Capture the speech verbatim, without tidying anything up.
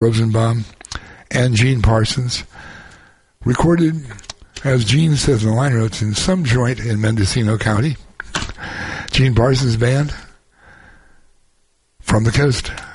Rosenbaum, and Gene Parsons. Recorded, as Gene says in the line notes, in some joint in Mendocino County. Gene Parsons Band, from the coast.